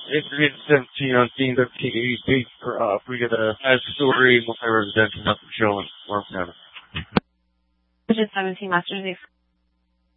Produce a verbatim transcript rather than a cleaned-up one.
It's seventeen on scene, thirteen eighty-eight for, uh, we get a five story multi-residential, nothing showing, or whatever. Which is seventeen Masters